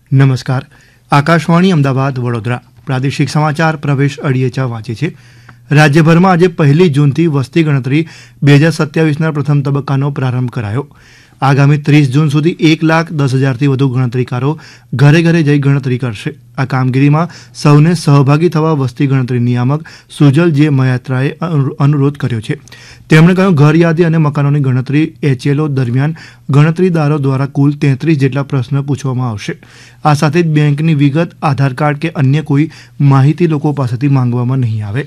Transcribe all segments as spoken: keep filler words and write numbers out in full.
નમસ્કાર. આકાશવાણી અમદાવાદ વડોદરા પ્રાદેશિક સમાચાર પ્રવેશ અડિયેચા વાંચે છે. રાજ્યભરમાં આજે પહેલી જૂનથી વસ્તી ગણતરી બે હજાર સત્યાવીસના પ્રથમ તબક્કાનો પ્રારંભ કરાયો. આગામી ત્રીસ જૂન સુધી એક લાખ દસ હજારથી વધુ ગણતરીકારો ઘરે ઘરે જઈ ગણતરી કરશે. આ કામગીરીમાં સૌને સહભાગી થવા વસ્તી ગણતરી નિયામક સુજલ જે મયાત્રાએ અનુરોધ કર્યો છે. તેમણે કહ્યું, ઘર યાદી અને મકાનોની ગણતરી એચએલઓ દરમિયાન ગણતરીદારો દ્વારા કુલ તેત્રીસ જેટલા પ્રશ્ન પૂછવામાં આવશે. આ સાથે જ બેંકની વિગત, આધાર કાર્ડ કે અન્ય કોઈ માહિતી લોકો પાસેથી માંગવામાં નહીં આવે.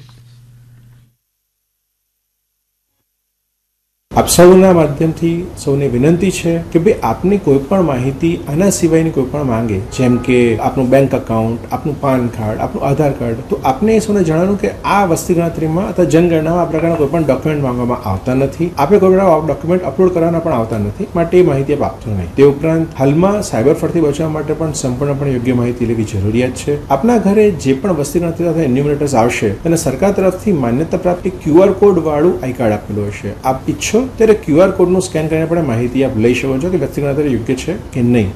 આપ સૌના માધ્યમથી સૌને વિનંતી છે કે ભાઈ આપની કોઈ પણ માહિતી આના સિવાયની કોઈ પણ માંગે, જેમ કે આપનું બેંક એકાઉન્ટ, આપનું પાન કાર્ડ, આપનું આધાર કાર્ડ, તો આપને સૌને જણાવવાનું કે આ વસ્તી ગણતરીમાં અથવા જનગણનામાં આ પ્રકારના કોઈ પણ ડોક્યુમેન્ટ માંગવામાં આવતા નથી. આપણે કોઈ પ્રકારના ડોક્યુમેન્ટ અપલોડ કરવાના પણ આવતા નથી, માટે એ માહિતી આપ આપશો નહીં. તે ઉપરાંત હાલમાં સાયબર ફ્રોડથી બચવા માટે પણ સંપૂર્ણપણે યોગ્ય માહિતી લેવી જરૂરિયાત છે. આપના ઘરે જે પણ વસ્તી ગણતરી અથવા એન્યુમરેટર્સ આવશે તેને સરકાર તરફથી માન્યતા પ્રાપ્ત ક્યુઆર કોડ વાળું આઈ કાર્ડ આપેલું હશે. આપ ઈચ્છો ત્યારે ક્યુઆર કોડનું સ્કેન કરીને પણ માહિતી આપ લઈ શકો છો કે વસ્તી ગણતરી યોગ્ય છે કે નહીં.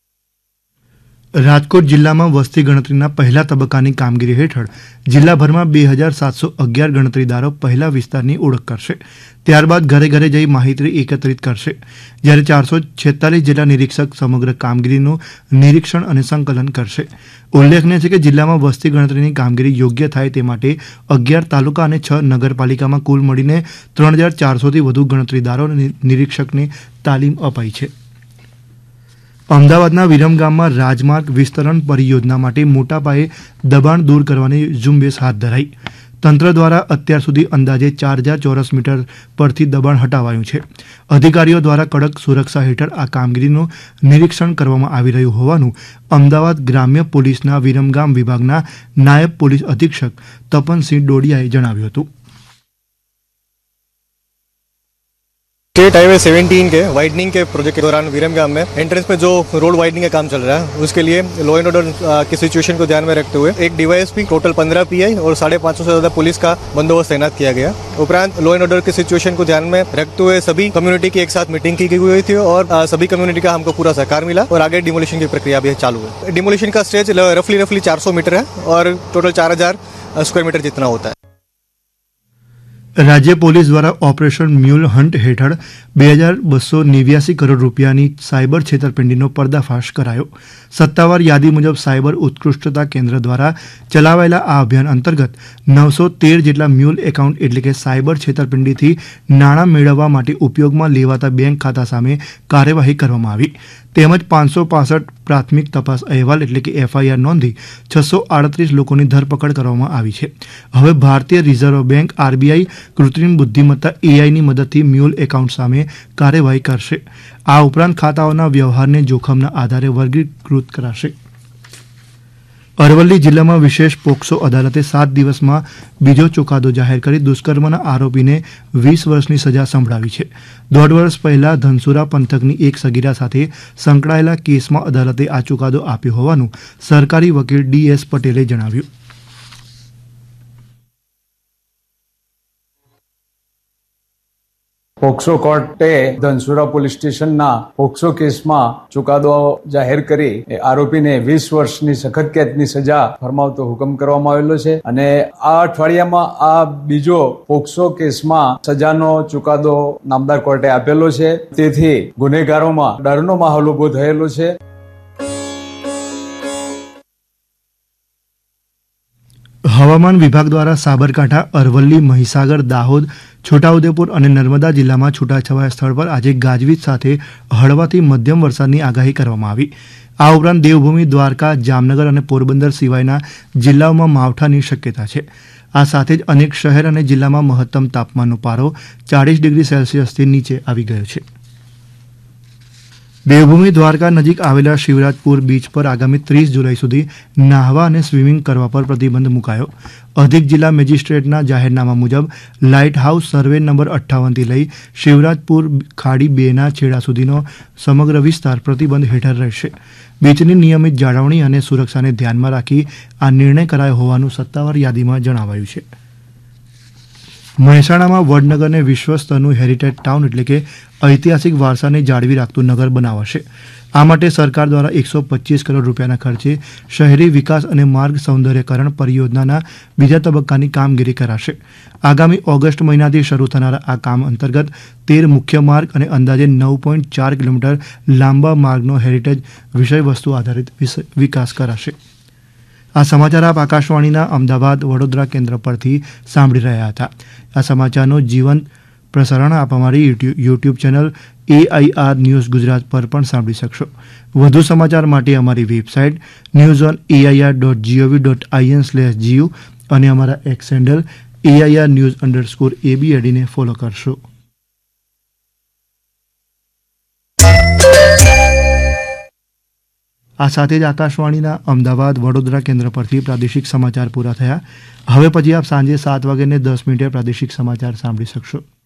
રાજકોટ જિલ્લામાં વસ્તી ગણતરીના પહેલા તબક્કાની કામગીરી હેઠળ જિલ્લાભરમાં બે હજાર સાતસો અગિયાર ગણતરીદારો પહેલા વિસ્તારની ઓળખ કરશે. ત્યારબાદ ઘરે ઘરે જઈ માહિતી એકત્રિત કરશે. જ્યારે ચારસો છેતાલીસ જેટલા નિરીક્ષક સમગ્ર કામગીરીનું નિરીક્ષણ અને સંકલન કરશે. ઉલ્લેખનીય છે કે જિલ્લામાં વસ્તી ગણતરીની કામગીરી યોગ્ય થાય તે માટે અગિયાર તાલુકા અને છ નગરપાલિકામાં કુલ મળીને ત્રણ હજાર ચારસોથી વધુ ગણતરીદારો અને નિરીક્ષકની તાલીમ અપાઈ છે. અમદાવાદના વિરમગામમાં રાજમાર્ગ વિસ્તરણ પરિયોજના માટે મોટા પાયે દબાણ દૂર કરવાની ઝુંબેશ હાથ ધરાઈ. તંત્ર દ્વારા અત્યાર સુધી અંદાજે ચાર હજાર ચોરસ મીટર પરથી દબાણ હટાવાયું છે. અધિકારીઓ દ્વારા કડક સુરક્ષા હેઠળ આ કામગીરીનું નિરીક્ષણ કરવામાં આવી રહ્યું હોવાનું અમદાવાદ ગ્રામ્ય પોલીસના વિરમગામ વિભાગના નાયબ પોલીસ અધિક્ષક તપનસિંહ ડોડિયાએ જણાવ્યું હતું. स्टेट हाईवे सत्रह के वाइडनिंग के प्रोजेक्ट के दौरान विरमगाम में एंट्रेंस पे जो रोड वाइडनिंग का काम चल रहा है उसके लिए लॉ एंड ऑर्डर की सिचुएशन को ध्यान में रखते हुए एक डीवाईएसपी, टोटल पंद्रह पीआई और साढ़े पाँच सौ से ज्यादा पुलिस का बंदोबस्त तैनात किया गया. उपरांत लॉ एंड ऑर्डर की सिचुएशन को ध्यान में रखते हुए सभी कम्युनिटी की एक साथ मीटिंग की गई हुई थी और सभी कम्युनिटी का हमको पूरा सहकार मिला और आगे डिमोलिशन की प्रक्रिया भी चालू है. डिमोलिशन का स्टेज रफली रफली चार सौ मीटर है और टोटल चार हजार स्क्वायर मीटर जितना होता है. રાજ્ય પોલીસ દ્વારા ઓપરેશન મ્યુલ હન્ટ હેઠળ બે હજાર બસો નેવ્યાસી કરોડ રૂપિયાની સાયબર છેતરપિંડીનો પર્દાફાશ કરાયો. સત્તાવાર યાદી મુજબ સાયબર ઉત્કૃષ્ટતા કેન્દ્ર દ્વારા ચલાવાયેલા આ અભિયાન અંતર્ગત નવસો તેર જેટલા મ્યુલ એકાઉન્ટ એટલે કે સાયબર છેતરપિંડીથી નાણાં મેળવવા માટે ઉપયોગમાં લેવાતા બેંક ખાતા સામે કાર્યવાહી કરવામાં આવી. તેમજ પાંચસો પાસઠ પ્રાથમિક તપાસ અહેવાલ એટલે કે એફઆઈઆર નોંધી છસો આડત્રીસ લોકોની ધરપકડ કરવામાં આવી છે. હવે ભારતીય રિઝર્વ બેંક આરબીઆઈ કૃત્રિમ બુદ્ધિમત્તા એઆઈની મદદથી મ્યુલ એકાઉન્ટ સામે કાર્યવાહી કરશે. આ ઉપરાંત ખાતાઓના વ્યવહારને જોખમના આધારે વર્ગીકૃત કરાશે. અરવલ્લી જિલ્લામાં વિશેષ પોક્સો અદાલતે સાત દિવસમાં બીજો ચુકાદો જાહેર કરી દુષ્કર્મના આરોપીને વીસ વર્ષની સજા સંભળાવી છે. દોઢ વર્ષ પહેલા ધનસુરા પંથકની એક સગીરા સાથે સંકળાયેલા કેસમાં અદાલતે આ ચુકાદો આપ્યો હોવાનું સરકારી વકીલ ડી એસ પટેલે જણાવ્યું. પોક્સો કોર્ટે ધનસુરા પોલીસ સ્ટેશનના પોક્સો કેસમાં ચુકાદો જાહેર કરી આરોપીને વીસ વર્ષની સખત કેદની સજા ફરમાવતો હુકમ કરવામાં આવેલો છે અને આ અઠવાડિયામાં આ બીજો પોક્સો કેસમાં સજાનો ચુકાદો નામદાર કોર્ટે આપેલો છે. તેથી ગુનેગારોમાં ડરનો માહોલ ઉભો થયેલો છે. હવામાન વિભાગ દ્વારા સાબરકાંઠા, અરવલ્લી, મહીસાગર, દાહોદ, છોટાઉદેપુર અને નર્મદા જિલ્લામાં છૂટાછવાયા સ્થળ પર આજે ગાજવીજ સાથે હળવાથી મધ્યમ વરસાદની આગાહી કરવામાં આવી. આ ઉપરાંત દેવભૂમિ, દ્વારકા, જામનગર અને પોરબંદર સિવાયના જિલ્લાઓમાં માવઠાની શક્યતા છે. આ સાથે જ અનેક શહેર અને જિલ્લામાં મહત્તમ તાપમાનનો પારો ચાળીસ ડિગ્રી સેલ્સિયસથી નીચે આવી ગયો છે. દેવભૂમિ દ્વારકા નજીક આવેલા શિવરાજપુર બીચ પર આગામી ત્રીસ જુલાઈ સુધી નાહવા અને સ્વિમિંગ કરવા પર પ્રતિબંધ મુકાયો. અધિક જિલ્લા મેજિસ્ટ્રેટના જાહેરનામા મુજબ લાઇટ હાઉસ સર્વે નંબર અઠ્ઠાવનથી લઈ શિવરાજપુર ખાડી બેના છેડા સુધીનો સમગ્ર વિસ્તાર પ્રતિબંધ હેઠળ રહેશે. બીચની નિયમિત જાળવણી અને સુરક્ષાને ધ્યાનમાં રાખી આ નિર્ણય કરાયો હોવાનું સત્તાવાર યાદીમાં જણાવાયું છે. મહેસાણામાં વડનગરને વિશ્વ સ્તરનું હેરિટેજ ટાઉન એટલે કે ઐતિહાસિક વારસાને જાળવી રાખતું નગર બનાવાશે. આ માટે સરકાર દ્વારા એકસો પચીસ કરોડ રૂપિયાના ખર્ચે શહેરી વિકાસ અને માર્ગ સૌંદર્યકરણ પરિયોજનાના બીજા તબક્કાની કામગીરી કરાશે. આગામી ઓગસ્ટ મહિનાથી શરૂ થનારા આ કામ અંતર્ગત તેર મુખ્ય માર્ગ અને અંદાજે નવ પોઈન્ટ ચાર કિલોમીટર લાંબા માર્ગનો હેરિટેજ વિષય વસ્તુ આધારિત વિકાસ કરાશે. આ સમાચાર આપ આકાશવાણીના અમદાવાદ વડોદરા કેન્દ્ર પરથી સાંભળી રહ્યા હતા. આ સમાચારનો જીવંત પ્રસારણ આપ અમારી YouTube channel AIR news Gujarat પર પણ સાંભળી શકશો. વધુ સમાચાર માટે અમારી website news on AIR dot GOV dot IN slash GU અને અમારા x handle AIR news underscore એબીએડીને follow કરશો. આ સાથે જ આકાશવાણીના અમદાવાદ વડોદરા કેન્દ્ર પરથી પ્રાદેશિક સમાચાર પૂરા થયા. હવે પછી આપ સાંજે સાત વાગ્યાને દસ મિનિટે પ્રાદેશિક સમાચાર સાંભળી શકશો.